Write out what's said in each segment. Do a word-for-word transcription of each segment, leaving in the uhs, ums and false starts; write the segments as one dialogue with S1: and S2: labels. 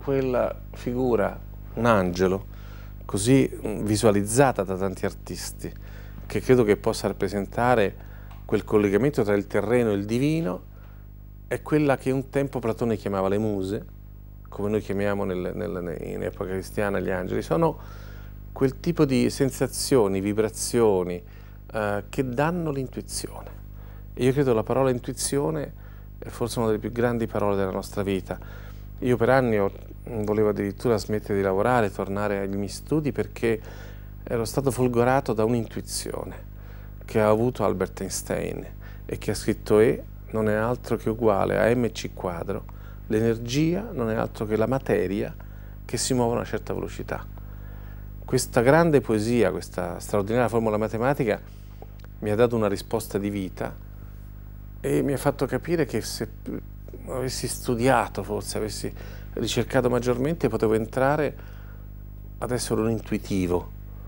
S1: quella figura, un angelo, così visualizzata da tanti artisti, che credo che possa rappresentare quel collegamento tra il terreno e il divino, è quella che un tempo Platone chiamava le muse, come noi chiamiamo nel, nel, in epoca cristiana gli angeli. Sono quel tipo di sensazioni, vibrazioni eh, che danno l'intuizione. E io credo la parola intuizione è forse una delle più grandi parole della nostra vita. Io per anni ho, volevo addirittura smettere di lavorare, tornare ai miei studi, perché ero stato folgorato da un'intuizione che ha avuto Albert Einstein e che ha scritto E non è altro che uguale a mc quadro, l'energia non è altro che la materia che si muove a una certa velocità. Questa grande poesia, questa straordinaria formula matematica mi ha dato una risposta di vita e mi ha fatto capire che se avessi studiato, forse avessi ricercato maggiormente, potevo entrare ad essere un intuitivo.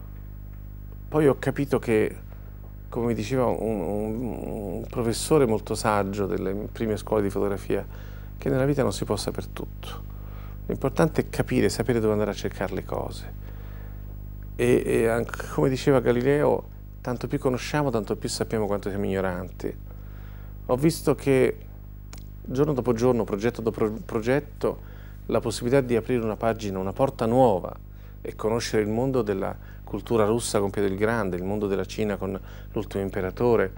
S1: Poi ho capito che, come mi diceva un, un, un professore molto saggio delle prime scuole di fotografia, che nella vita non si può sapere tutto. L'importante è capire, sapere dove andare a cercare le cose. E, e anche, come diceva Galileo, tanto più conosciamo, tanto più sappiamo quanto siamo ignoranti. Ho visto che giorno dopo giorno, progetto dopo progetto, la possibilità di aprire una pagina, una porta nuova e conoscere il mondo della cultura russa con Pietro il Grande, il mondo della Cina con l'ultimo imperatore,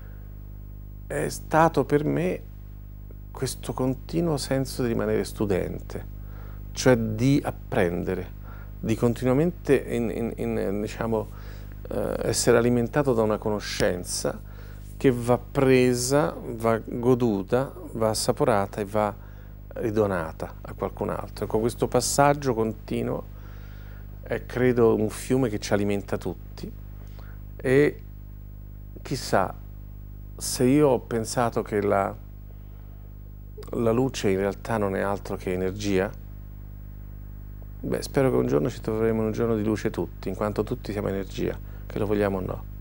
S1: è stato per me questo continuo senso di rimanere studente, cioè di apprendere, di continuamente in, in, in, diciamo, eh, essere alimentato da una conoscenza che va presa, va goduta, va assaporata e va ridonata a qualcun altro. Ecco, questo passaggio continuo è, credo, un fiume che ci alimenta tutti. E chissà, se io ho pensato che la, la luce in realtà non è altro che energia, beh, spero che un giorno ci troveremo in un giorno di luce tutti, in quanto tutti siamo energia, che lo vogliamo o no.